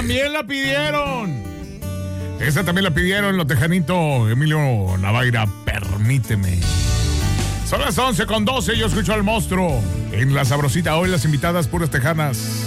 también la pidieron. Esta también la pidieron los tejanitos. Emilio Navaira, permíteme. Son las 11:12, yo escucho al monstruo. En La Sabrosita, hoy las invitadas puras tejanas.